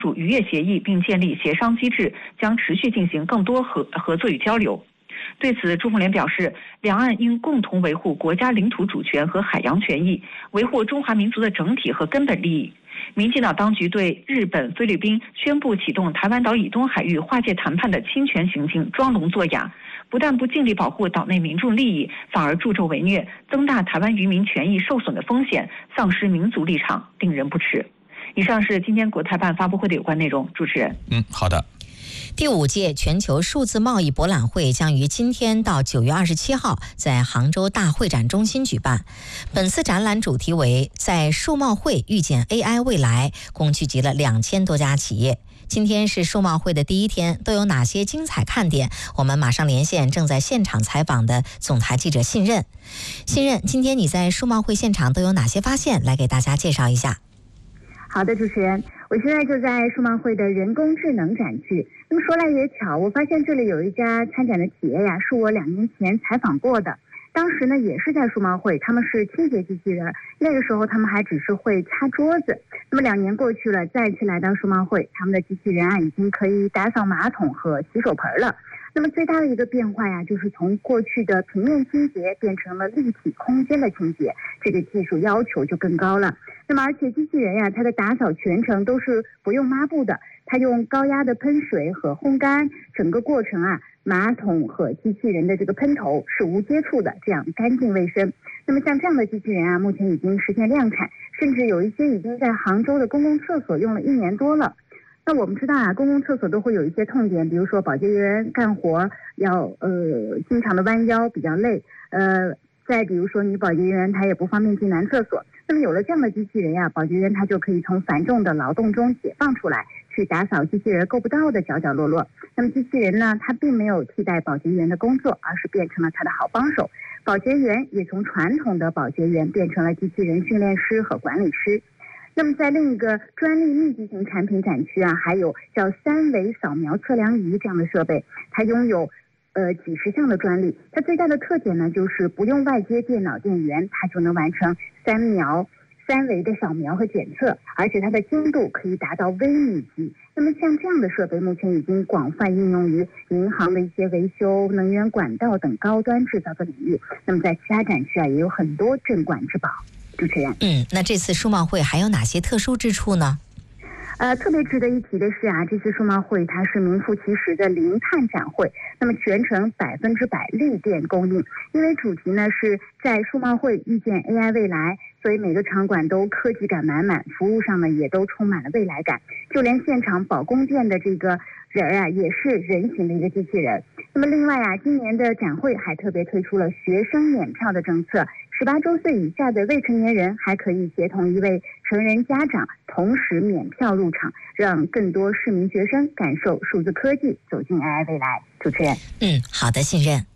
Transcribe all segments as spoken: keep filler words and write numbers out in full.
署渔业协议，并建立协商机制，将持续进行更多合合作与交流。对此，朱凤莲表示，两岸应共同维护国家领土主权和海洋权益，维护中华民族的整体和根本利益。民进党当局对日本、菲律宾宣布启动台湾岛以东海域划界谈判的侵权行径装聋作哑，不但不尽力保护岛内民众利益，反而助纣为虐，增大台湾渔民权益受损的风险，丧失民族立场，令人不齿。以上是今天国台办发布会的有关内容。主持人， 嗯，好的。 第五届全球数字贸易博览会将于今天到九月二十七号在杭州大会展中心举办。本次展览主题为在数贸会遇见 A I 未来，共聚集了两千多家企业。今天是数贸会的第一天，都有哪些精彩看点？我们马上连线正在现场采访的总台记者信任。信任，今天你在数贸会现场都有哪些发现？来给大家介绍一下。 好的，主持人，我现在就在数贸会的人工智能展区。那么说来也巧，我发现这里有一家参展的企业呀，是我两年前采访过的。当时呢也是在数贸会，他们是清洁机器人，那个时候他们还只是会擦桌子。那么两年过去了，再次来到数贸会，他们的机器人啊已经可以打扫马桶和洗手盆了。那么最大的一个变化呀，就是从过去的平面清洁变成了立体空间的清洁，这个技术要求就更高了。那么而且机器人呀，它的打扫全程都是不用抹布的，它用高压的喷水和烘干，整个过程啊，马桶和机器人的这个喷头是无接触的，这样干净卫生。那么像这样的机器人啊，目前已经实现量产，甚至有一些已经在杭州的公共厕所用了一年多了。那我们知道啊，公共厕所都会有一些痛点，比如说保洁员干活要呃经常的弯腰，比较累，呃，再比如说女保洁员她也不方便进男厕所。那么有了这样的机器人呀，保洁员他就可以从繁重的劳动中解放出来，去打扫机器人够不到的角角落落。那么机器人呢，它并没有替代保洁员的工作，而是变成了他的好帮手。保洁员也从传统的保洁员变成了机器人训练师和管理师。那么在另一个专利密集型产品展区啊，还有叫三维扫描测量仪这样的设备，它拥有呃几十项的专利。它最大的特点呢，就是不用外接电脑电源，它就能完成三描三维的扫描和检测，而且它的精度可以达到微米级。那么像这样的设备目前已经广泛应用于银行的一些维修、能源管道等高端制造的领域。那么在其他展区啊，也有很多镇馆之宝。主持人， 嗯，那这次数贸会还有哪些特殊之处呢？ 呃，特别值得一提的是啊，这次数贸会它是名副其实的零碳展会，那么全程百分之百绿电供应。因为主题呢是在数贸会遇见 A I 未来，所以每个场馆都科技感满满，服务上呢也都充满了未来感。就连现场保供电的这个人啊，也是人形的一个机器人。那么另外啊，今年的展会还特别推出了学生免票的政策。十八周岁以下的未成年人还可以协同一位成人家长同时免票入场，让更多市民学生感受数字科技，走进 A I 未来。主持人， 嗯，好的，信任。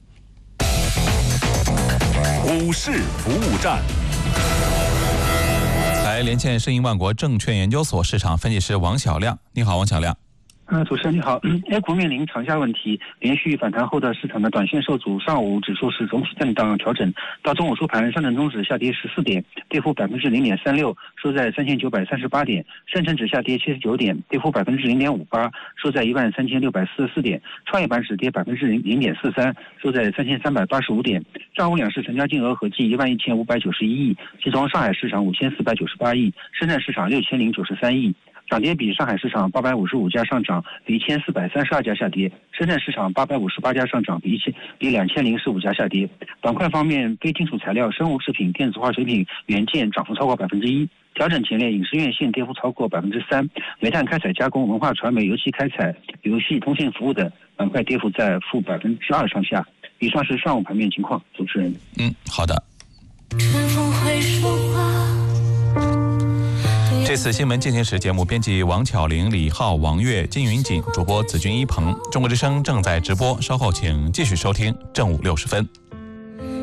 股市服务站， 来连线申银万国证券研究所市场分析师王小亮。你好，王小亮。 嗯，主持人你好。A 股面临长假问题，连续反弹后的市场的短线受阻，上午指数是总体震荡调整，到中午收盘，上证综指下跌十四点，跌幅百分之零点三六，收在三千九百三十八点；深成指下跌七十九点，跌幅百分之零点五八，收在一万三千六百四十四点；创业板指跌百分之零零点四三，收在三千三百八十五点。上午两市成交金额合计一万一千五百九十一亿，其中上海市场五千四百九十八亿，深圳市场六千零九十三亿。涨跌比上海市场八百五十五家上涨，比一千四百三十二家下跌；深圳市场八百五十八家上涨，比一千比两千零十五家下跌。板块方面，非金属材料、生物制品、电子化学品、元件涨幅超过百分之一。调整前列，影视院线跌幅超过百分之三，煤炭开采加工、文化传媒、油气开采、游戏、通信服务等板块跌幅在负百分之二上下。以上是上午盘面情况。主持人， 嗯，好的。 春风会说话。 这次新闻进行时节目编辑王巧玲、李浩、王悦、金云锦，主播子君一鹏。中国之声正在直播，稍后请继续收听正午六十分。